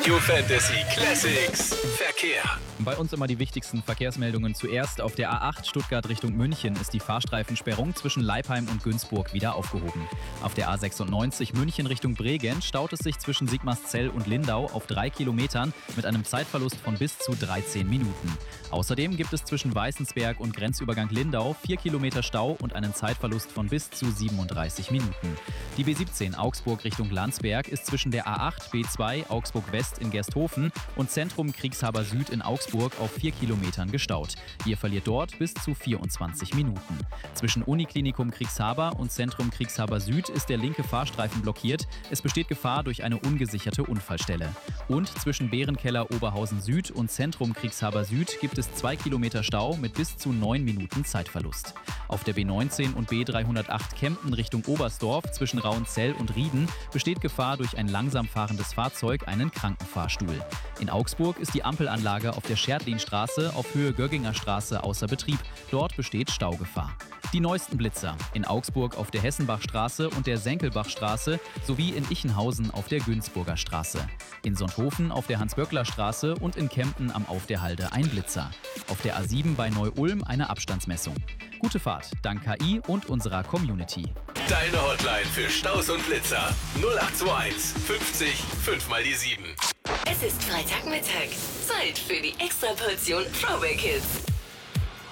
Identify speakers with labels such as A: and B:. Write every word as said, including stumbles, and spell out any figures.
A: Radio Fantasy Classics Verkehr.
B: Bei uns immer die wichtigsten Verkehrsmeldungen. Zuerst auf der A acht Stuttgart Richtung München ist die Fahrstreifensperrung zwischen Leipheim und Günzburg wieder aufgehoben. Auf der A sechsundneunzig München Richtung Bregenz staut es sich zwischen Sigmarszell und Lindau auf drei Kilometern mit einem Zeitverlust von bis zu dreizehn Minuten. Außerdem gibt es zwischen Weißensberg und Grenzübergang Lindau vier Kilometer Stau und einen Zeitverlust von bis zu siebenunddreißig Minuten. Die B siebzehn Augsburg Richtung Landsberg ist zwischen der A acht B zwei Augsburg West in Gersthofen und Zentrum Kriegshaber Süd in Augsburg auf vier Kilometern gestaut. Ihr verliert dort bis zu vierundzwanzig Minuten. Zwischen Uniklinikum Kriegshaber und Zentrum Kriegshaber Süd ist der linke Fahrstreifen blockiert. Es besteht Gefahr durch eine ungesicherte Unfallstelle. Und zwischen Bärenkeller Oberhausen Süd und Zentrum Kriegshaber Süd gibt es zwei Kilometer Stau mit bis zu neun Minuten Zeitverlust. Auf der B neunzehn und B dreihundertacht Kempten Richtung Oberstdorf zwischen Rauenzell und Rieden besteht Gefahr durch ein langsam fahrendes Fahrzeug, einen Krankenfahrstuhl. In Augsburg ist die Ampelanlage auf der Schärtlinstraße auf Höhe Gögginger Straße außer Betrieb. Dort besteht Staugefahr. Die neuesten Blitzer in Augsburg auf der Hessenbachstraße und der Senkelbachstraße sowie in Ichenhausen auf der Günzburger Straße. In Sonthofen auf der Hans-Böckler-Straße und in Kempten am Auf der Halde ein Blitzer. Auf der A sieben bei Neu-Ulm eine Abstandsmessung. Gute Fahrt, dank K I und unserer Community.
A: Deine Hotline für Staus und Blitzer null acht zwei eins fünfzig fünf mal die sieben.
C: Es ist Freitagmittag. Zeit für die Extraportion Throwback Hits.